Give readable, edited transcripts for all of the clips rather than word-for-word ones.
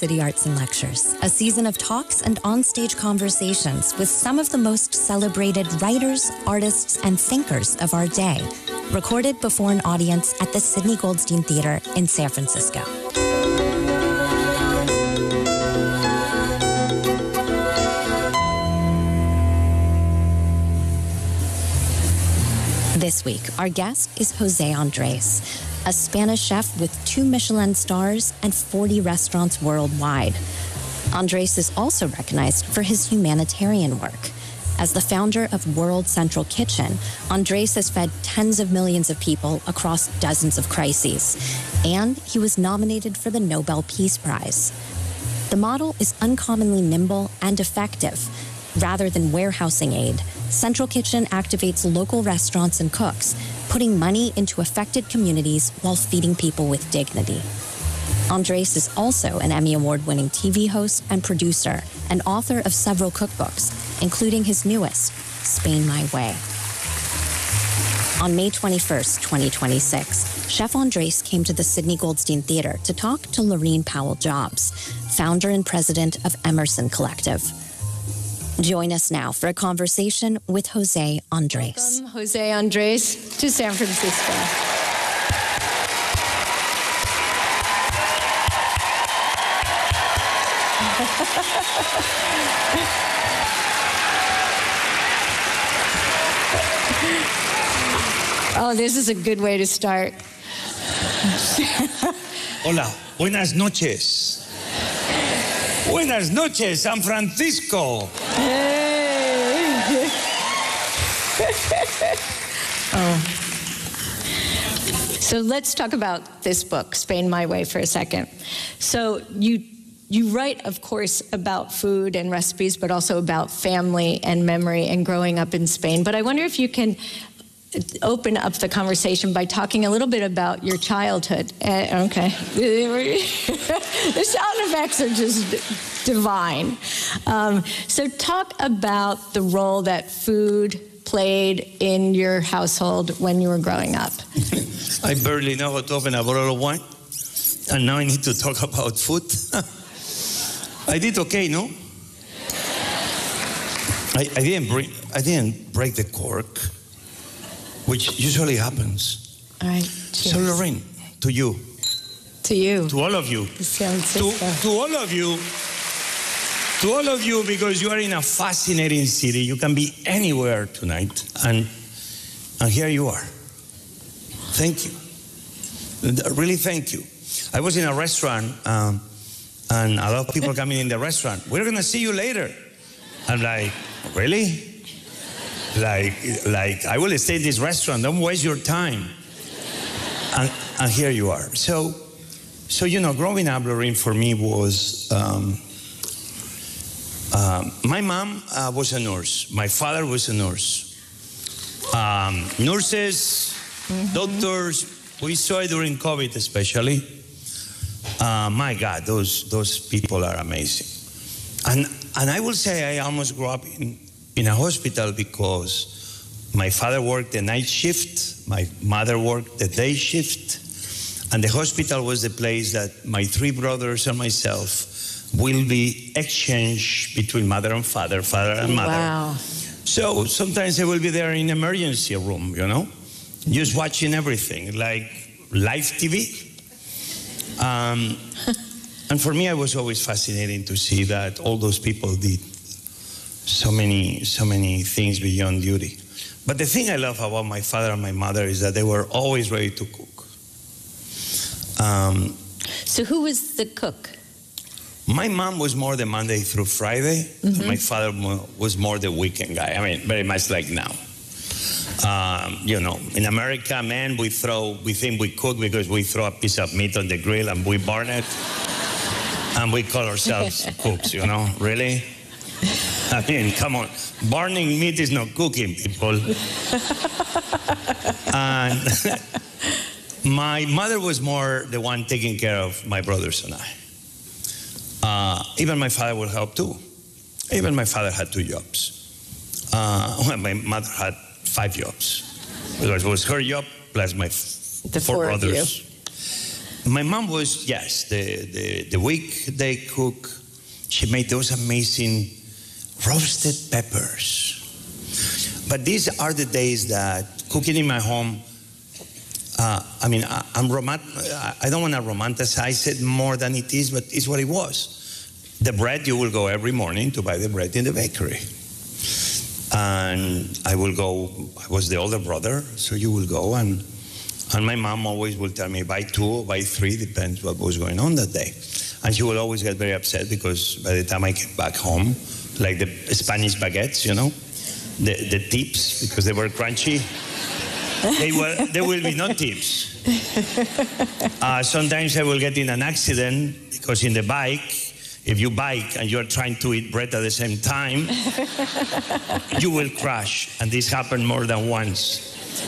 City Arts and Lectures, a season of talks and onstage conversations with some of the most celebrated writers, artists, and thinkers of our day, recorded before an audience at the Sidney Goldstein Theater in San Francisco. This week, our guest is Jose Andres, a Spanish chef with 2 Michelin stars and 40 restaurants worldwide. Andres is also recognized for his humanitarian work. As the founder of World Central Kitchen, Andres has fed tens of millions of people across dozens of crises, and he was nominated for the Nobel Peace Prize. The model is uncommonly nimble and effective. Rather than warehousing aid, Central Kitchen activates local restaurants and cooks, putting money into affected communities while feeding people with dignity. Andres is also an Emmy Award-winning TV host and producer, and author of several cookbooks, including his newest, Spain My Way. On May 21st, 2026, Chef Andres came to the Sidney Goldstein Theater to talk to Laurene Powell Jobs, founder and president of Emerson Collective. Join us now for a conversation with Jose Andres. Welcome, Jose Andres, to San Francisco. Oh, this is a good way to start. Hola, buenas noches. Buenas noches, San Francisco. Hey. So let's talk about this book, Spain My Way, for a second. So you write, of course, about food and recipes, but also about family and memory and growing up in Spain. But I wonder if you can open up the conversation by talking a little bit about your childhood. Okay. The sound effects are just divine. So talk about the role that food played in your household when you were growing up. I barely know how to open a bottle of wine, and now I need to talk about food. I did okay, no? I didn't break the cork, which usually happens. All right. So Laurene, to you. To you. To all of you. To all of you. To all of you, because you are in a fascinating city. You can be anywhere tonight. And here you are. Thank you. Really, thank you. I was in a restaurant, and a lot of people coming in the restaurant. We're going to see you later. I'm like, really? Like I will stay in this restaurant. Don't waste your time. And here you are. So you know, growing up, Laurene, for me was my mom was a nurse. My father was a nurse. Nurses, doctors. We saw it during COVID, especially. My God, those people are amazing. And I will say I almost grew up in a hospital because my father worked the night shift, my mother worked the day shift, and the hospital was the place that my 3 brothers and myself will be exchanged between mother and father, father and mother. Wow. So sometimes I will be there in emergency room, you know, just watching everything, like live TV. And for me, it was always fascinating to see that all those people did so many things beyond duty. But the thing I love about my father and my mother is that they were always ready to cook. So who was the cook? My mom was more the Monday through Friday. And my father was more the weekend guy. I mean, very much like now. You know, in America, man, we think we cook because we throw a piece of meat on the grill and we burn it. And we call ourselves cooks, you know, really? I mean, come on. Burning meat is not cooking, people. And my mother was more the one taking care of my brothers and I. Even my father would help too. Even my father had 2 jobs. My mother had 5 jobs. Because it was her job plus my 4 brothers. My mom was, yes, the weekday cook. She made those amazing roasted peppers. But these are the days that cooking in my home, I don't want to romanticize it more than it is, but it's what it was. The bread, you will go every morning to buy the bread in the bakery. And I was the older brother, so you will go, and my mom always will tell me, buy 2 or buy 3, depends what was going on that day. And she will always get very upset because by the time I came back home, like the Spanish baguettes, you know, the tips, because they were crunchy, there will be no tips. Sometimes I will get in an accident because in the bike, if you bike and you're trying to eat bread at the same time, you will crash. And this happened more than once.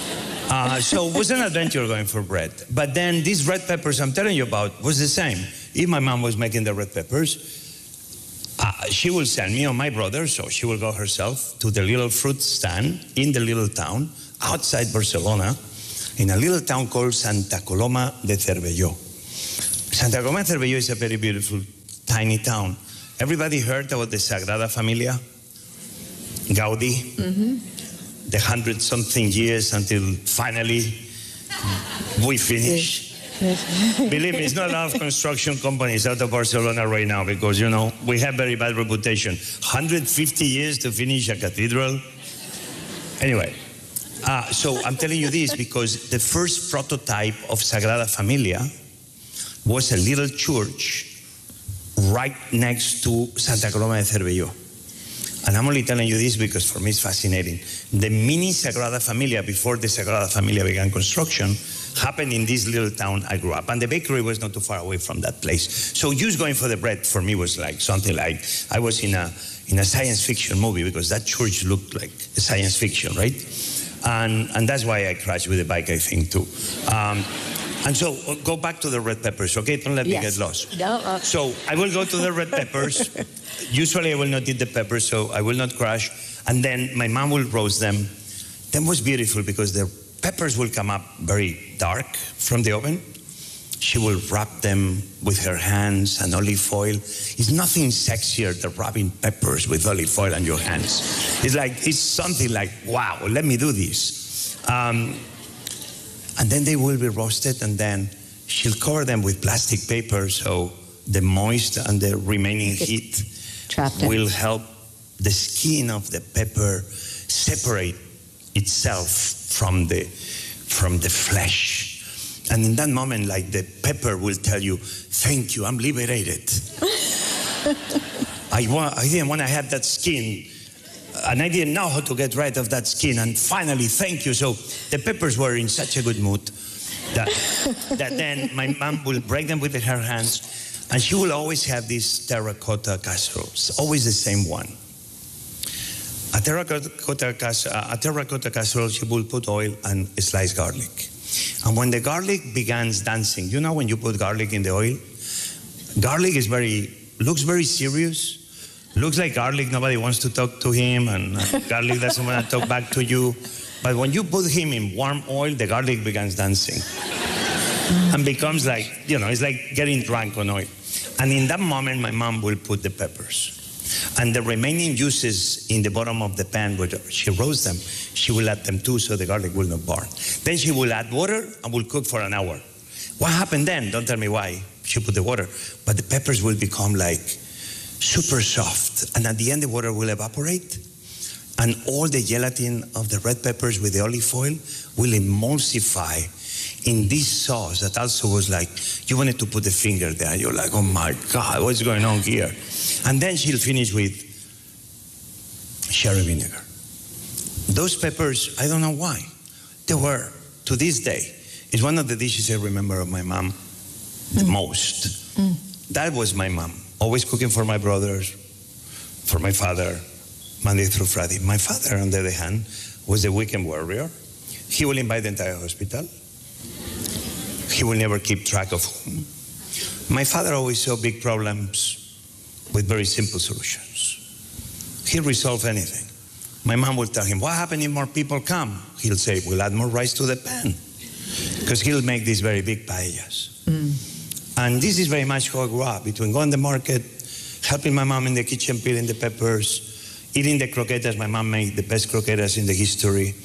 So it was an adventure going for bread. But then these red peppers I'm telling you about was the same. If my mom was making the red peppers, she will send me or my brother, so she will go herself to the little fruit stand in the little town outside Barcelona, in a little town called Santa Coloma de Cervelló. Santa Coloma de Cervelló is a very beautiful, tiny town. Everybody heard about the Sagrada Familia? Gaudi? Mm-hmm. The 100-something years until finally we finish. Believe me, it's not a lot of construction companies out of Barcelona right now because, you know, we have very bad reputation. 150 years to finish a cathedral. Anyway, so I'm telling you this because the first prototype of Sagrada Familia was a little church right next to Santa Coloma de Cervelló. And I'm only telling you this because for me it's fascinating. The mini Sagrada Familia, before the Sagrada Familia began construction, happened in this little town I grew up. And the bakery was not too far away from that place. So just going for the bread for me was like something like, I was in a science fiction movie because that church looked like a science fiction, right? And that's why I crashed with the bike, I think, too. And so go back to the red peppers, okay? Don't let me get lost. No, So I will go to the red peppers. Usually I will not eat the peppers, so I will not crash. And then my mom will roast them. That was beautiful because the peppers will come up very dark from the oven. She will wrap them with her hands and olive oil. It's nothing sexier than wrapping peppers with olive oil on your hands. It's something like, wow, let me do this. And then they will be roasted, and then she'll cover them with plastic paper so the moist and the remaining heat will help the skin of the pepper separate itself from the flesh. And in that moment, like, the pepper will tell you, thank you, I'm liberated. I didn't want to have that skin, and I didn't know how to get rid of that skin, and finally, thank you. So the peppers were in such a good mood that then my mom will break them with her hands, and she will always have these terracotta casseroles, always the same one. A terracotta casserole, she will put oil and sliced garlic. And when the garlic begins dancing, you know when you put garlic in the oil? Garlic looks very serious. Looks like garlic, nobody wants to talk to him, and garlic doesn't want to talk back to you. But when you put him in warm oil, the garlic begins dancing. And becomes like, you know, it's like getting drunk on oil. And in that moment, my mom will put the peppers. And the remaining juices in the bottom of the pan, where she roasts them, she will add them too so the garlic will not burn. Then she will add water and will cook for an hour. What happened then? Don't tell me why she put the water. But the peppers will become like super soft. And at the end, the water will evaporate. And all the gelatin of the red peppers with the olive oil will emulsify in this sauce that also was like, you wanted to put the finger there. You're like, oh my God, what's going on here? And then she'll finish with sherry vinegar. Those peppers, I don't know why, they were, to this day, it's one of the dishes I remember of my mom the most. That was my mom, always cooking for my brothers, for my father, Monday through Friday. My father, on the other hand, was a weekend warrior. He will invite the entire hospital. He will never keep track of whom. My father always saw big problems with very simple solutions. He'll resolve anything. My mom will tell him, what happens if more people come? He'll say, we'll add more rice to the pan. Because he'll make these very big paellas. And this is very much how I grew up, between going to the market, helping my mom in the kitchen peeling the peppers, eating the croquetas. My mom made the best croquetas in the history.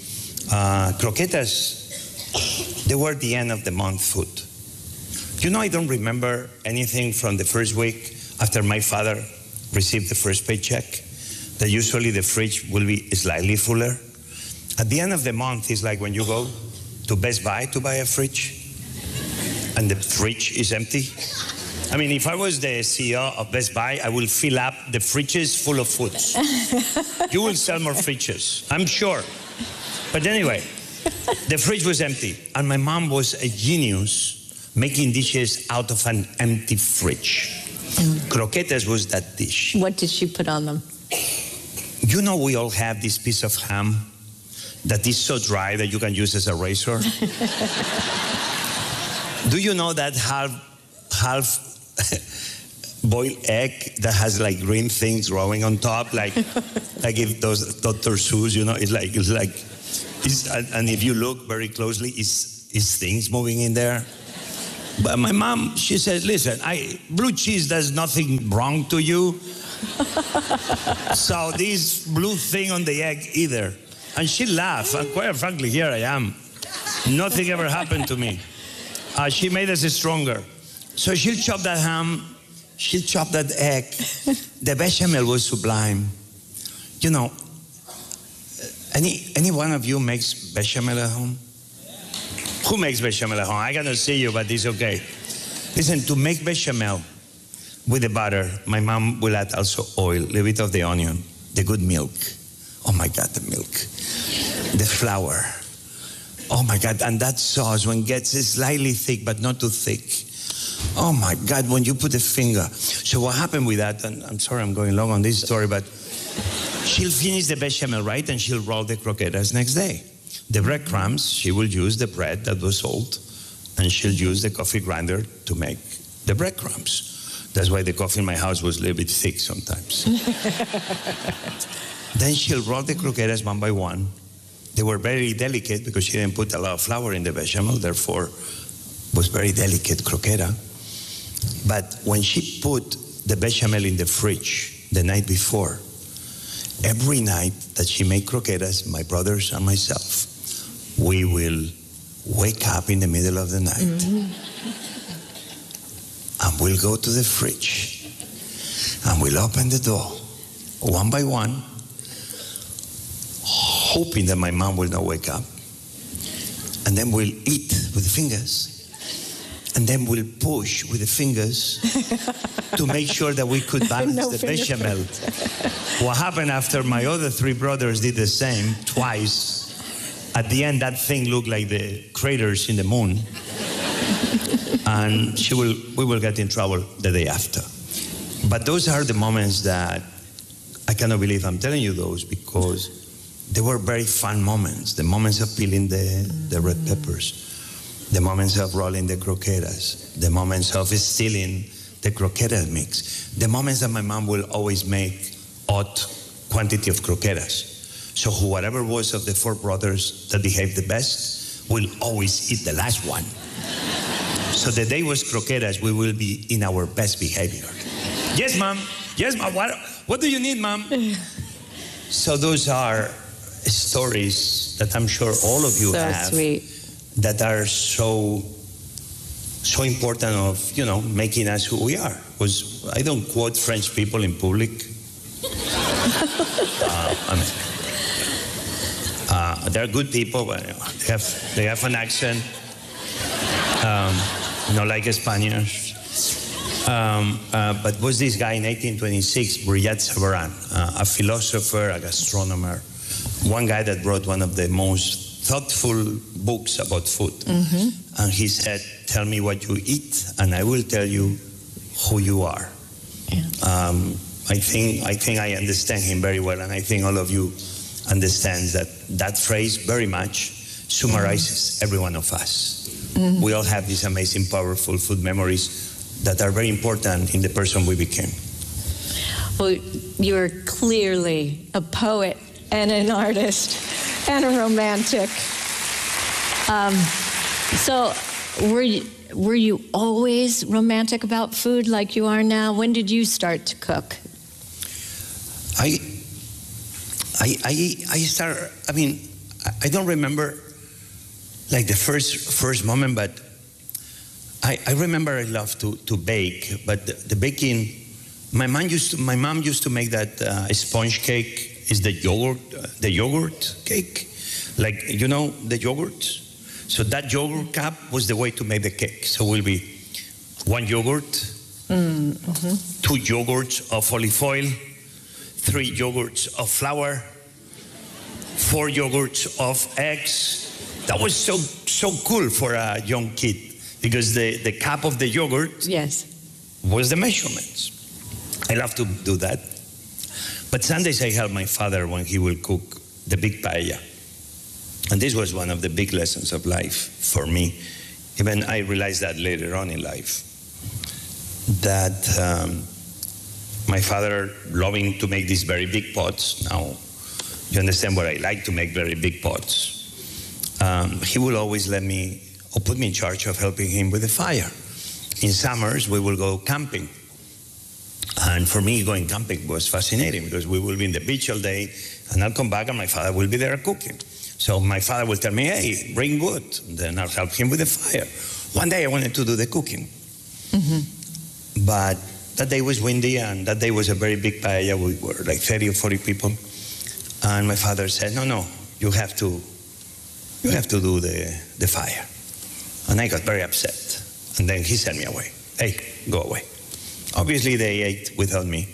Croquetas, they were the end of the month food. You know, I don't remember anything from the first week after my father received the first paycheck, that usually the fridge will be slightly fuller. At the end of the month, it's like when you go to Best Buy to buy a fridge, and the fridge is empty. I mean, if I was the CEO of Best Buy, I will fill up the fridges full of foods. You will sell more fridges, I'm sure. But anyway, the fridge was empty, and my mom was a genius making dishes out of an empty fridge. Croquetas was that dish. What did she put on them? You know, we all have this piece of ham that is so dry that you can use as a razor. Do you know that half boiled egg that has like green things growing on top, like if those Dr. Seuss, you know, and if you look very closely, it's things moving in there. But my mom, she says, listen, blue cheese does nothing wrong to you. So this blue thing on the egg either. And she laughed, and quite frankly, here I am. Nothing ever happened to me. She made us stronger. So she'll chop that ham, she'll chop that egg. The bechamel was sublime. You know, any one of you makes bechamel at home? Who makes bechamel at home? I cannot see you, but it's okay. Listen, to make bechamel with the butter, my mom will add also oil, a little bit of the onion, the good milk. Oh my God, the milk. The flour. Oh my God, and that sauce, when it gets slightly thick, but not too thick. Oh my God, when you put a finger. So what happened with that, and I'm sorry I'm going long on this story, but she'll finish the bechamel, right? And she'll roll the croquetas next day. The breadcrumbs, she will use the bread that was sold, and she'll use the coffee grinder to make the breadcrumbs. That's why the coffee in my house was a little bit thick sometimes. Then she'll roll the croquetas one by one. They were very delicate because she didn't put a lot of flour in the bechamel, therefore was very delicate croqueta. But when she put the bechamel in the fridge the night before, every night that she made croquetas, my brothers and myself, we will wake up in the middle of the night and we'll go to the fridge and we'll open the door one by one, hoping that my mom will not wake up. And then we'll eat with the fingers. And then we'll push with the fingers to make sure that we could balance the bechamel. What happened after my other three brothers did the same twice, at the end that thing looked like the craters in the moon. And we will get in trouble the day after. But those are the moments that I cannot believe I'm telling you those, because they were very fun moments. The moments of peeling the red peppers, the moments of rolling the croquetas, the moments of stealing the croqueta mix, the moments that my mom will always make odd quantity of croquetas. So whoever was of the four brothers that behaved the best will always eat the last one. So the day was croquetas, we will be in our best behavior. Yes, Mom. Yes, Mom. What do you need, Mom? So those are stories that I'm sure all of you have. So sweet. That are so important of, making us who we are. Because I don't quote French people in public. They're good people, but they have an accent, like Spaniards. But was this guy in 1826, Brillat Savarin, a philosopher, a gastronomer, one guy that wrote one of the most thoughtful books about food. And he said, tell me what you eat and I will tell you who you are. Yeah. I think I understand him very well, and I think all of you understand that phrase very much summarizes every one of us. We all have these amazing, powerful food memories that are very important in the person we became. Well, you're clearly a poet and an artist and a romantic. So were you always romantic about food like you are now? When did you start to cook? I don't remember like the first moment, but I remember I loved to bake, but the baking, my mom used to make that sponge cake, is the yogurt cake, like, you know, the yogurt. So that yogurt cup was the way to make the cake. So it will be 1 yogurt, 2 yogurts of olive oil, 3 yogurts of flour, 4 yogurts of eggs. That was so cool for a young kid, because the cup of the yogurt was the measurements. I love to do that. But Sundays I help my father when he will cook the big paella. And this was one of the big lessons of life for me. Even I realized that later on in life, that my father loving to make these very big pots. Now, you understand what I like, to make very big pots. He will always let me, or put me in charge of helping him with the fire. In summers, we will go camping. And for me, going camping was fascinating, because we will be in the beach all day, and I'll come back and my father will be there cooking. So my father will tell me, hey, bring wood. And then I'll help him with the fire. One day I wanted to do the cooking. But that day was windy, and that day was a very big paella. We were like 30 or 40 people. And my father said, no, you have to do the fire. And I got very upset. And then he sent me away. Hey, go away. Obviously, they ate without me.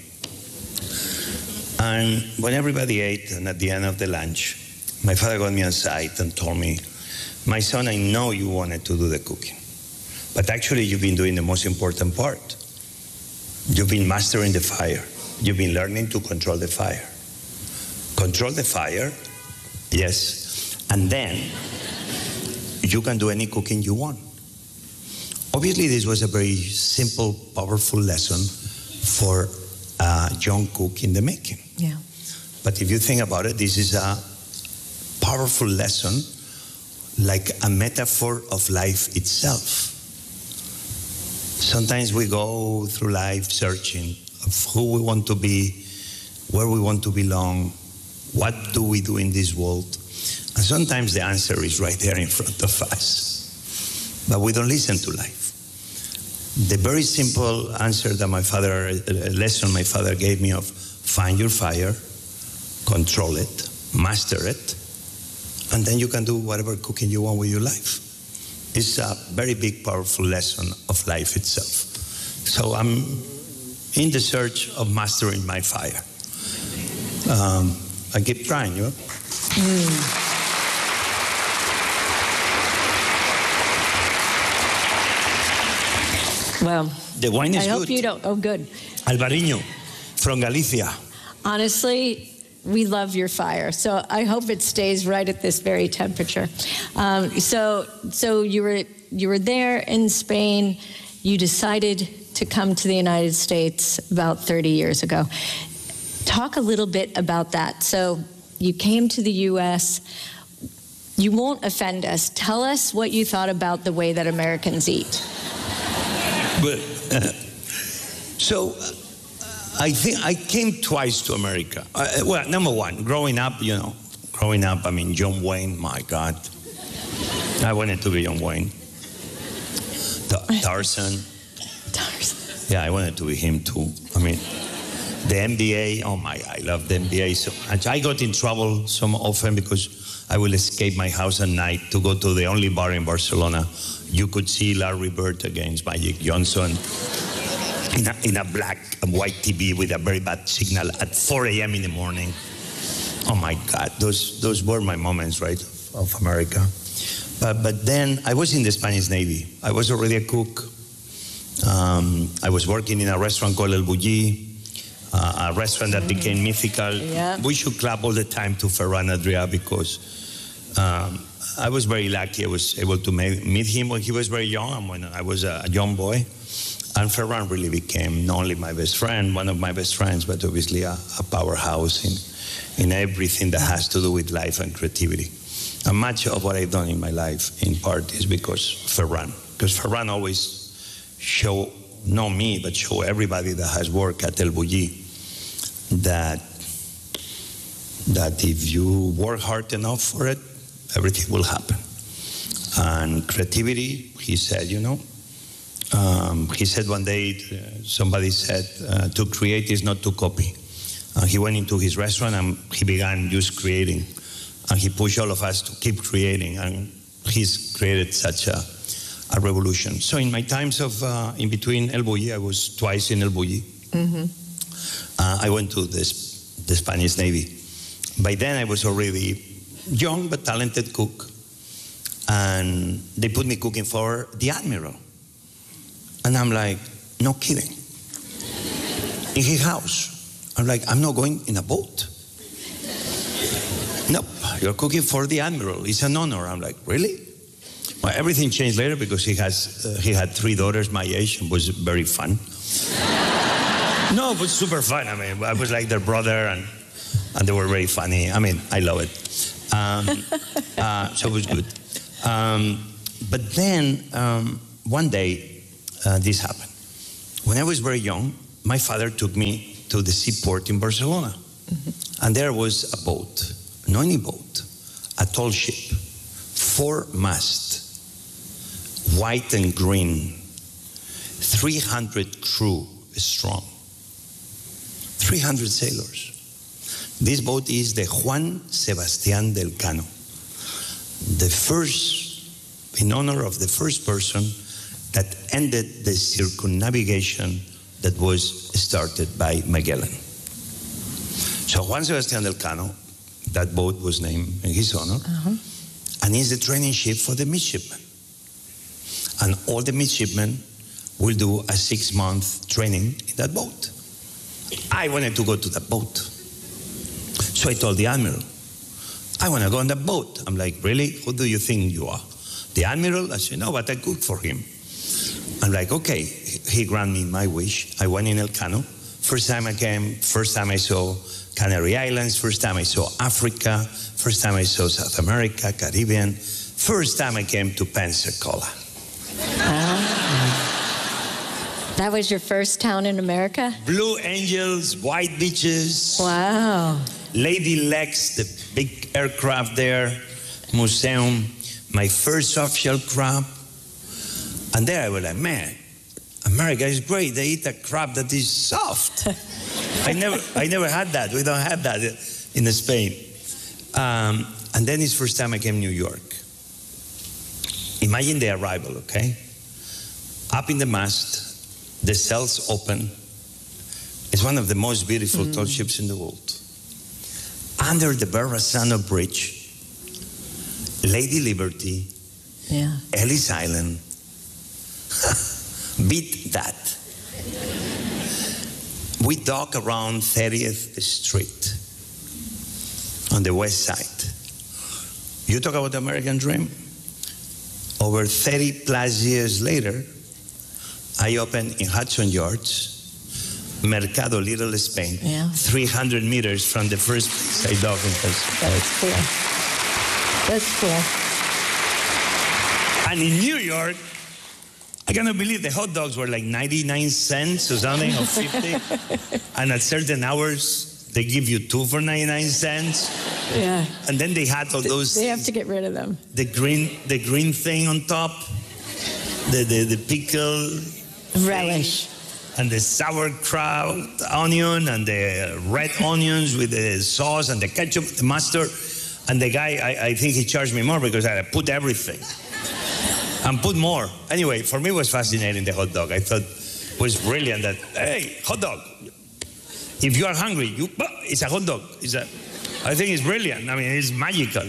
And when everybody ate, and at the end of the lunch, my father got me aside and told me, my son, I know you wanted to do the cooking, but actually you've been doing the most important part. You've been mastering the fire. You've been learning to control the fire. Control the fire, yes, and then you can do any cooking you want. Obviously, this was a very simple, powerful lesson for a young cook in the making. Yeah. But if you think about it, this is a powerful lesson, like a metaphor of life itself. Sometimes we go through life searching of who we want to be, where we want to belong, what do we do in this world? And sometimes the answer is right there in front of us, but we don't listen to life. The very simple answer that lesson my father gave me of find your fire, control it, master it, and then you can do whatever cooking you want with your life. It's a very big, powerful lesson of life itself. So I'm in the search of mastering my fire. I keep trying, you know? Well, the wine is good. I hope good. you don't. Oh, good. Albariño from Galicia. Honestly, we love your fire, so I hope it stays right at this very temperature. So you were there in Spain. You decided to come to the United States about 30 years ago. Talk a little bit about that. So you came to the U.S. You won't offend us. Tell us what you thought about the way that Americans eat. But, I think I came twice to America. Well, number one, growing up, I mean, John Wayne, my God. I wanted to be John Wayne. Tarzan. Yeah, I wanted to be him too. I mean, the NBA, oh my, I love the NBA so much. I got in trouble so often because I will escape my house at night to go to the only bar in Barcelona. You could see Larry Bird against Magic Johnson in a black and white TV with a very bad signal at 4 a.m. in the morning. Oh my God, those were my moments, right, of America. But then I was in the Spanish Navy. I was already a cook. I was working in a restaurant called El Bulli, a restaurant that became mythical. Yeah. We should clap all the time to Ferran Adrià because I was very lucky. I was able to meet him when he was very young and when I was a young boy. And Ferran really became not only my best friend, one of my best friends, but obviously a powerhouse in everything that has to do with life and creativity. And much of what I've done in my life, in part, is because Ferran. because Ferran always show, not me, but show everybody that has worked at El Bulli that if you work hard enough for it, everything will happen. And creativity, he said, he said one day, somebody said, to create is not to copy. He went into his restaurant and he began just creating. And he pushed all of us to keep creating. And he's created such a revolution. So in my times of, in between El Bulli, I was twice in El Bulli. I went to the Spanish Navy. By then I was already young but talented cook. And they put me cooking for the Admiral. And I'm like, no kidding. In his house. I'm like, I'm not going in a boat. Nope, you're cooking for the Admiral. It's an honor. I'm like, really? Well, everything changed later because he had 3 daughters my age and was very fun. No, it was super fun. I mean, I was like their brother and they were very funny. I mean, I love it. So it was good. But then one day this happened. When I was very young, my father took me to the seaport in Barcelona. And there was a boat, not any boat, a tall ship, 4-mast, white and green, 300 crew strong, 300 sailors. This boat is the Juan Sebastián del Cano, the first, in honor of the first person that ended the circumnavigation that was started by Magellan. So Juan Sebastián del Cano, that boat was named in his honor, and is the training ship for the midshipmen. And all the midshipmen will do a 6-month training in that boat. I wanted to go to that boat. So I told the Admiral, I want to go on that boat. I'm like, really? Who do you think you are? The Admiral? I said, no, but I cook for him. I'm like, okay. He granted me my wish. I went in El Cano. First time I came, first time I saw Canary Islands, first time I saw Africa, first time I saw South America, Caribbean, first time I came to Pensacola. That was your first town in America? Blue Angels, white beaches. Wow. Lady Lex, the big aircraft there, museum, my first soft-shell crab. And there I was like, man, America is great. They eat a crab that is soft. I never had that. We don't have that in Spain. And then it's first time I came to New York. Imagine the arrival, okay? Up in the mast, the cells open. It's one of the most beautiful tall ships in the world. Under the Verrazano Bridge, Lady Liberty, Ellis Island, beat that. We dock around 30th Street on the west side. You talk about the American dream? Over 30 plus years later, I opened in Hudson Yards, Mercado Little Spain, 300 meters from the first place I docked in Pensacola. That's cool. That's cool. And in New York, I cannot believe the hot dogs were like 99 cents or something, or 50. And at certain hours, they give you 2 for 99 cents. Yeah. And then they had all those. They have to get rid of them. The green thing on top, the pickle relish, and the sauerkraut onion, and the red onions with the sauce and the ketchup, the mustard. And the guy, I think he charged me more because I put everything. And put more. Anyway, for me it was fascinating, the hot dog. I thought it was brilliant that, hey, hot dog. If you are hungry, it's a hot dog. I think it's brilliant. I mean, it's magical.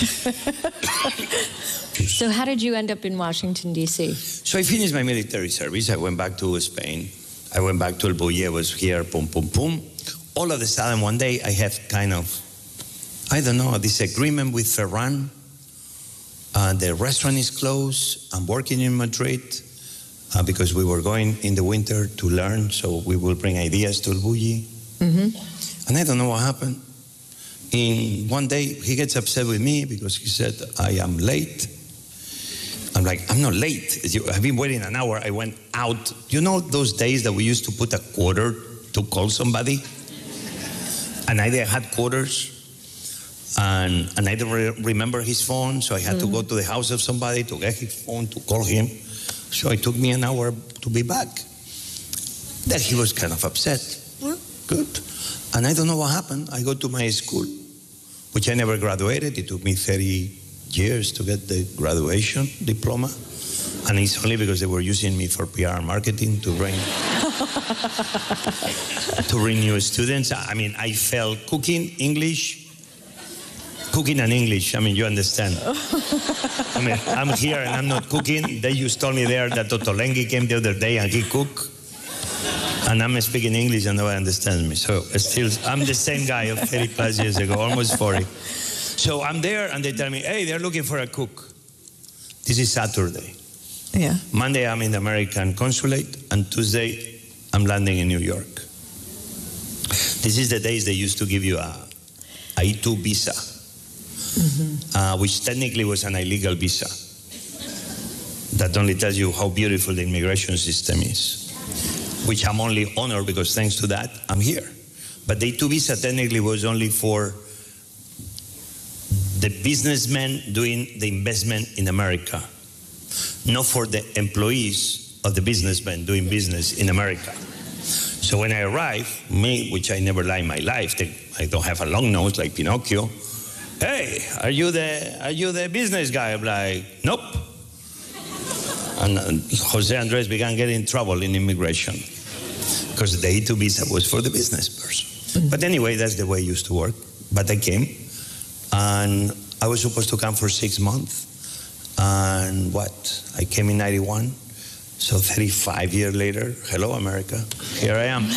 So how did you end up in Washington, D.C.? So I finished my military service. I went back to Spain. I went back to El Bulli. I was here, boom, boom, boom. All of a sudden, one day, I have kind of, I don't know, a disagreement with Ferran. The restaurant is closed. I'm working in Madrid because we were going in the winter to learn, so we will bring ideas to El Bulli. And I don't know what happened. In one day, he gets upset with me because he said, I am late. And I'm like, I'm not late. I've been waiting an hour. I went out. You know those days that we used to put a quarter to call somebody? And I had quarters. And I didn't remember his phone, so I had to go to the house of somebody to get his phone to call him. So it took me an hour to be back. That he was kind of upset. Well, good. And I don't know what happened. I go to my school, which I never graduated. It took me 30 years to get the graduation diploma. And it's only because they were using me for PR and marketing to bring new students. I mean, I failed cooking and English. I mean, you understand. I mean, I'm here and I'm not cooking. They just told me there that Ottolenghi came the other day and he cooked. And I'm speaking English and nobody understands me. So still, I'm the same guy of 30 plus years ago, almost 40. So I'm there and they tell me, hey, they're looking for a cook. This is Saturday. Yeah. Monday, I'm in the American consulate. And Tuesday, I'm landing in New York. This is the days they used to give you a I-2 visa, which technically was an illegal visa. That only tells you how beautiful the immigration system is. Which I'm only honored because thanks to that, I'm here. But the I-2 visa technically was only for the businessmen doing the investment in America, not for the employees of the businessmen doing business in America. So when I arrived, me, which I never lie in my life, I don't have a long nose like Pinocchio. Hey, are you the business guy? I'm like, nope. And Jose Andres began getting in trouble in immigration because the I-2 visa was for the business person. But anyway, that's the way it used to work. But I came, and I was supposed to come for 6 months. And I came in 91. So 35 years later, hello, America. Here I am.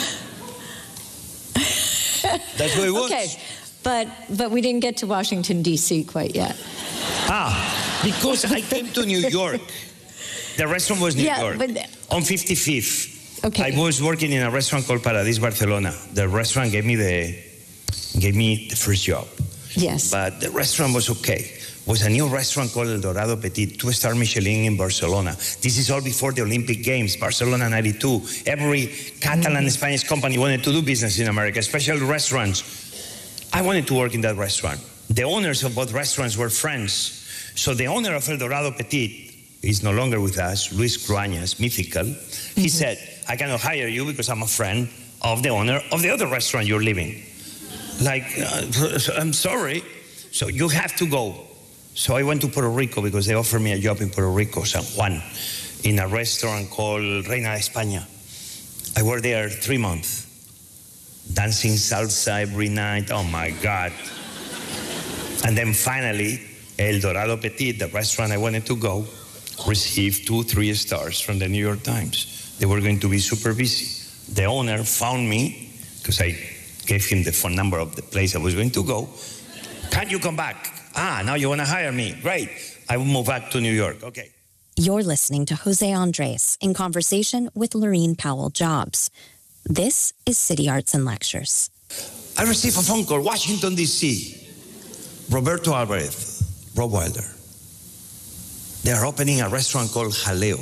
That's what it was. Okay, but we didn't get to Washington, D.C. quite yet. Because I came to New York. The restaurant was New York, on 55th. Okay. I was working in a restaurant called Paradis Barcelona. The restaurant gave me the first job. Yes. But the restaurant was okay. It was a new restaurant called El Dorado Petit, 2-star Michelin in Barcelona. This is all before the Olympic Games, Barcelona 92. Every Catalan Spanish company wanted to do business in America, especially restaurants. I wanted to work in that restaurant. The owners of both restaurants were friends. So the owner of El Dorado Petit, he's no longer with us, Luis Cruañas, mythical. He said, I cannot hire you because I'm a friend of the owner of the other restaurant you're leaving. Like, I'm sorry. So you have to go. So I went to Puerto Rico because they offered me a job in Puerto Rico, San Juan, in a restaurant called Reina de España. I worked there 3 months, dancing salsa every night. Oh my God. And then finally, El Dorado Petit, the restaurant I wanted to go, received 2-3 stars from the New York Times. They were going to be super busy. The owner found me, because I gave him the phone number of the place I was going to go. Can you come back? Now you want to hire me. Great. I will move back to New York. Okay. You're listening to Jose Andres in conversation with Laureen Powell Jobs. This is City Arts and Lectures. I received a phone call, Washington, D.C. Roberto Alvarez, Rob Wilder. They are opening a restaurant called Jaleo.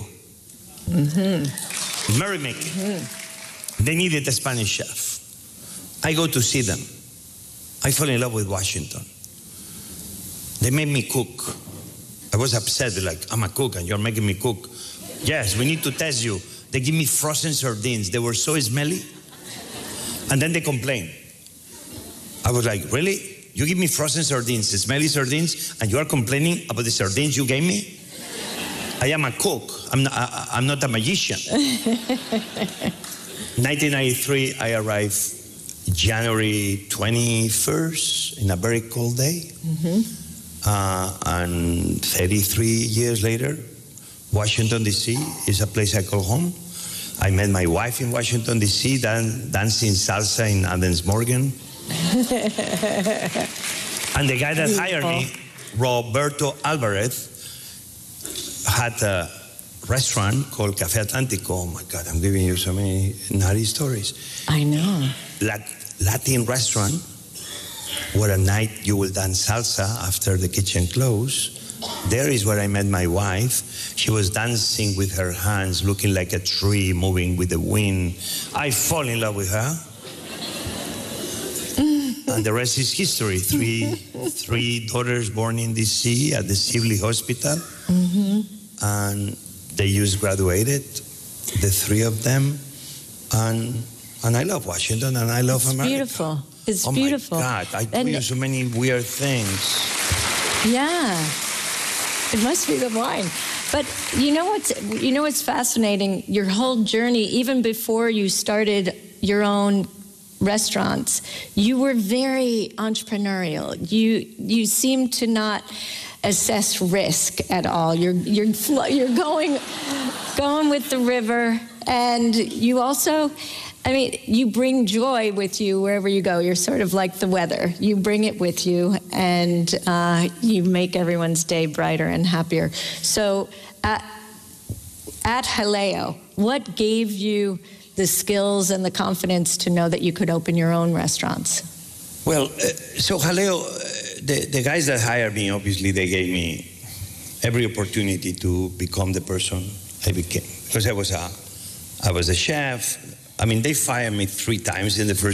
Merrymaking. They needed a Spanish chef. I go to see them. I fall in love with Washington. They made me cook. I was upset, like, I'm a cook and you're making me cook. Yes, we need to test you. They give me frozen sardines. They were so smelly. And then they complained. I was like, really? You give me frozen sardines, smelly sardines, and you are complaining about the sardines you gave me? I am a cook. I'm not a magician. 1993, I arrived January 21st in a very cold day. And 33 years later, Washington, D.C. is a place I call home. I met my wife in Washington, D.C., dancing salsa in Adams Morgan. And the guy that hired me, Roberto Alvarez, had a restaurant called Café Atlántico. Oh my God, I'm giving you so many naughty stories. I know. Latin restaurant where at night you will dance salsa after the kitchen closed, There is where I met my wife. She was dancing with her hands, looking like a tree moving with the wind. I fall in love with her. And the rest is history. Three daughters born in D.C. at the Sibley Hospital. And they just graduated, the three of them. And I love Washington, and I love America. Beautiful. It's beautiful. Oh my God, I do so many weird things. Yeah. It must be the wine. But you know what's fascinating? Your whole journey, even before you started your own restaurants, you were very entrepreneurial. You seem to not assess risk at all. You're going with the river, and you also, I mean, you bring joy with you wherever you go. You're sort of like the weather. You bring it with you, and you make everyone's day brighter and happier. So at Jaleo, what gave you the skills and the confidence to know that you could open your own restaurants? Well, so Jaleo, the guys that hired me, obviously, they gave me every opportunity to become the person I became. Because I was a chef. I mean, they fired me 3 times in the first